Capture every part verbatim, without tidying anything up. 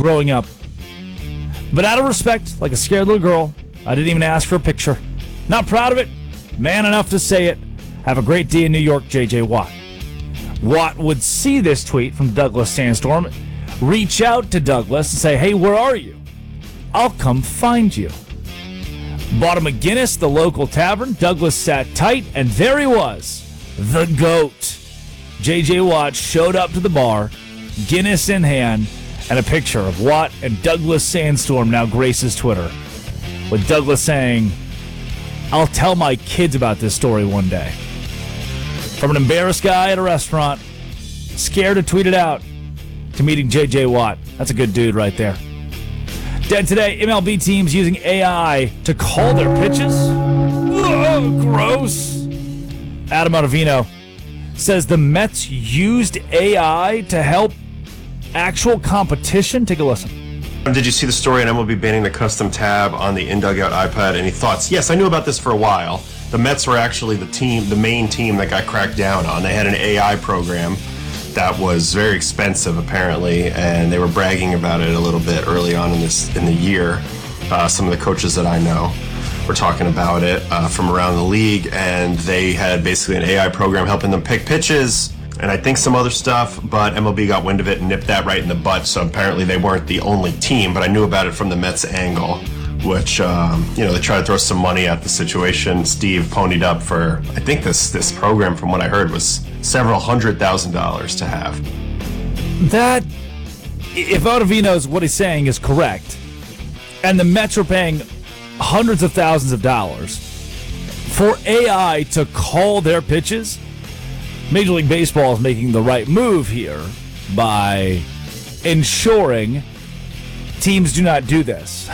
growing up. But out of respect, like a scared little girl, I didn't even ask for a picture. Not proud of it. Man enough to say it. Have a great day in New York, J J. Watt. Watt would see this tweet from Douglas Sandstorm, reach out to Douglas and say, hey, where are you? I'll come find you. Bought him a Guinness, the local tavern. Douglas sat tight, and there he was, the GOAT. J J. Watt showed up to the bar, Guinness in hand, and a picture of Watt and Douglas Sandstorm now graces Twitter, with Douglas saying, I'll tell my kids about this story one day. From an embarrassed guy at a restaurant, scared to tweet it out, to meeting J J. Watt. That's a good dude right there. Dead today, M L B teams using A I to call their pitches. Ugh, gross. Adam Ottavino says the Mets used A I to help actual competition. Take a listen. Did you see the story on M L B banning the custom tab on the in-dugout iPad? Any thoughts? Yes, I knew about this for a while. The Mets were actually the team, the main team that got cracked down on. They had an A I program that was very expensive, apparently, and they were bragging about it a little bit early on in this in the year. Uh, some of the coaches that I know were talking about it uh, from around the league, and they had basically an A I program helping them pick pitches, and I think some other stuff, but M L B got wind of it and nipped that right in the butt, so apparently they weren't the only team, but I knew about it from the Mets angle, which, um, you know, they tried to throw some money at the situation. Steve ponied up for, I think this this program, from what I heard, was several hundred thousand dollars to have. That, if Ottavino's what he's saying is correct, and the Mets are paying hundreds of thousands of dollars for A I to call their pitches, Major League Baseball is making the right move here by ensuring teams do not do this.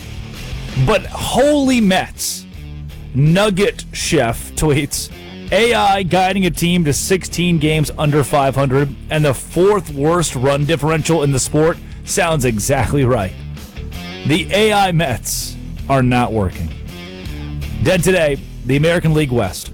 But holy Mets, Nugget Chef tweets, A I guiding a team to sixteen games under five hundred and the fourth worst run differential in the sport. Sounds exactly right. The A I Mets are not working. Dead today, the American League West.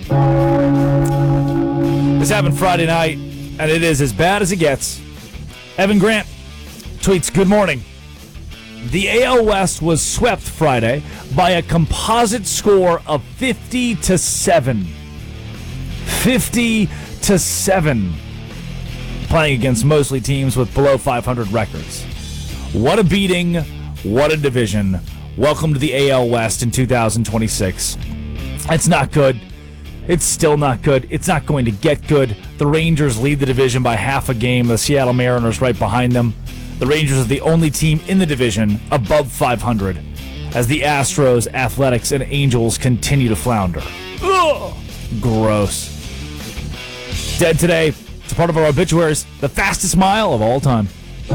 This happened Friday night, and it is as bad as it gets. Evan Grant tweets, good morning. The A L West was swept Friday by a composite score of fifty to seven. fifty to seven. Playing against mostly teams with below five hundred records. What a beating. What a division. Welcome to the A L West in two thousand twenty-six. It's not good. It's still not good. It's not going to get good. The Rangers lead the division by half a game. The Seattle Mariners right behind them. The Rangers are the only team in the division above five hundred as the Astros, Athletics, and Angels continue to flounder. Ugh, gross. Dead today. It's a part of our obituaries. The fastest mile of all time.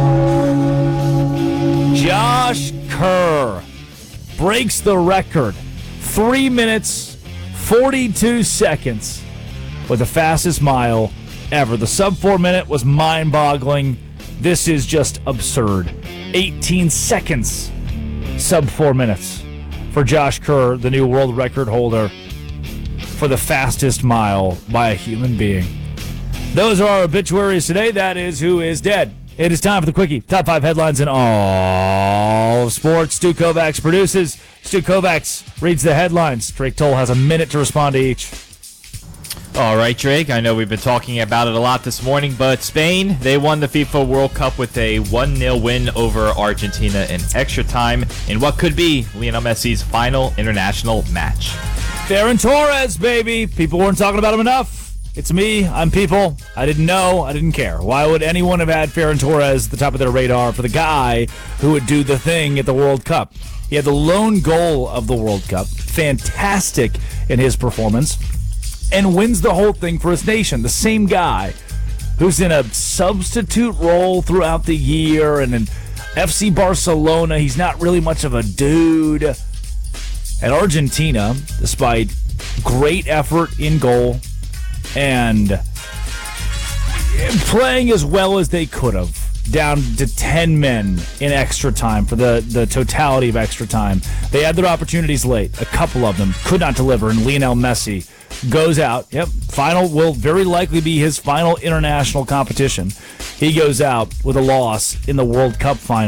Josh Kerr breaks the record. Three minutes, forty-two seconds with the fastest mile ever. The sub-four minute was mind-boggling. This is just absurd. eighteen seconds, sub-four minutes for Josh Kerr, the new world record holder for the fastest mile by a human being. Those are our obituaries today. That is who is dead. It is time for the Quickie. Top five headlines in all of sports. Stu Kovacs produces. Stu Kovacs reads the headlines. Drake Toll has a minute to respond to each. All right, Drake, I know we've been talking about it a lot this morning, but Spain, they won the FIFA World Cup with a one nil win over Argentina in extra time in what could be Lionel Messi's final international match. Ferran Torres, baby. People weren't talking about him enough. It's me. I'm people. I didn't know. I didn't care. Why would anyone have had Ferran Torres at the top of their radar for the guy who would do the thing at the World Cup? He had the lone goal of the World Cup. Fantastic in his performance. And wins the whole thing for his nation. The same guy who's in a substitute role throughout the year, and in F C Barcelona, he's not really much of a dude. At Argentina, despite great effort in goal and playing as well as they could have, down to ten men in extra time for the, the totality of extra time. They had their opportunities late. A couple of them could not deliver, and Lionel Messi goes out. Yep, final will very likely be his final international competition. He goes out with a loss in the World Cup final.